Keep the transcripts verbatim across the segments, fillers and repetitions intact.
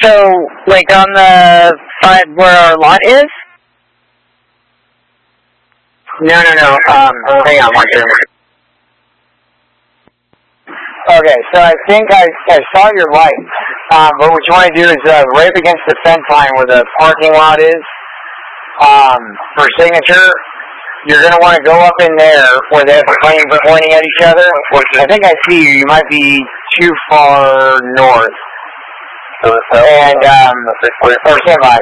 So, like on the side where our lot is? No, no, no. Um, hang on one second. Okay, so I think I, I saw your lights, um, but what you want to do is uh, right up against the fence line where the parking lot is, um, for signature, you're going to want to go up in there where they have the plane pointing at each other. I think I see you. You might be too far north. And, um, or stand by.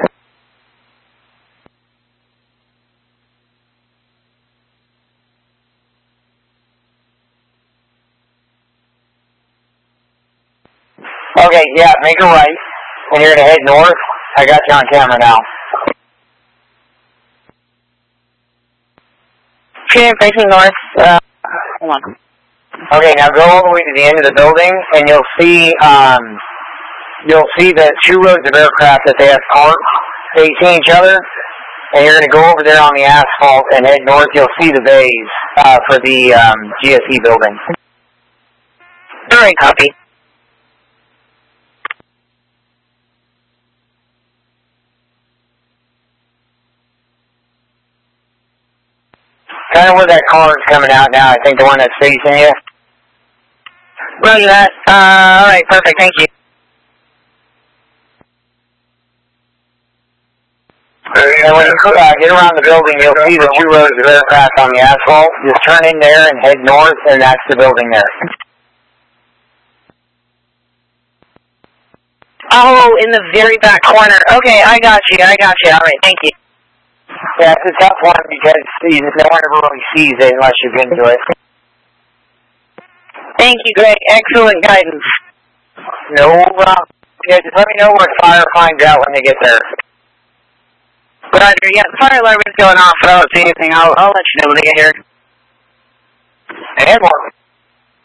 Okay, yeah, make a right, and you're going to head north. I got you on camera now. Okay, facing north. Uh, hold on. Okay, now go all the way to the end of the building, and you'll see, um, you'll see the two rows of aircraft that they have parked facing each other, and you're going to go over there on the asphalt and head north. You'll see the bays uh, for the um, G S E building. All right, copy. Kind of where that car is coming out now, I think the one that's facing you. Roger that. Uh, all right, perfect, thank you. And when you uh, get around the building, you'll see the two rows of aircraft on the asphalt. Just turn in there and head north, and that's the building there. Oh, in the very back corner. Okay, I got you, I got you. All right, thank you. Yeah, it's a tough one because no one ever really sees it unless you've been to it. Thank you, Greg. Excellent guidance. No problem. Yeah, just let me know where fire finds out when they get there. Roger, yeah, the fire alarm is going off, but I don't see anything. I'll, I'll let you know when they get here. And more.